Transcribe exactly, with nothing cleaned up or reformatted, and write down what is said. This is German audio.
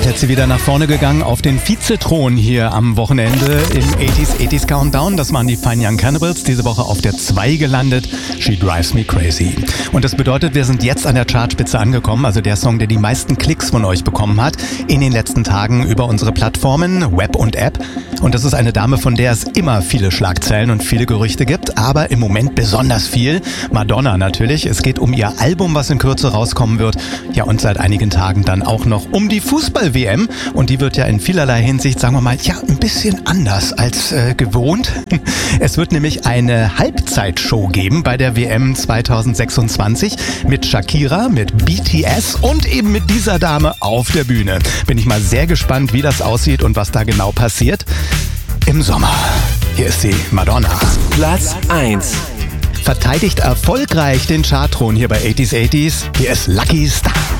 Plätze wieder nach vorne gegangen auf den Vizethron hier am Wochenende im achtziger achtziger Countdown. Das waren die Fine Young Cannibals, diese Woche auf der zwei gelandet. She Drives Me Crazy. Und das bedeutet, wir sind jetzt an der Chartspitze angekommen, also der Song, der die meisten Klicks von euch bekommen hat in den letzten Tagen über unsere Plattformen, Web und App. Und das ist eine Dame, von der es immer viele Schlagzeilen und viele Gerüchte gibt, aber im Moment besonders viel. Madonna natürlich. Es geht um ihr Album, was in Kürze rauskommen wird. Ja, und seit einigen Tagen dann auch noch um die Fußball-W M. Und die wird ja in vielerlei Hinsicht, sagen wir mal, ja, ein bisschen anders als äh, gewohnt. Es wird nämlich eine Halbzeitshow geben bei der W M zweitausendsechsundzwanzig mit Shakira, mit B T S und eben mit dieser Dame auf der Bühne. Bin ich mal sehr gespannt, wie das aussieht und was da genau passiert im Sommer. Hier ist sie, Madonna. Platz eins. Verteidigt erfolgreich den Chartthron hier bei achtziger achtziger. Hier ist Lucky Star.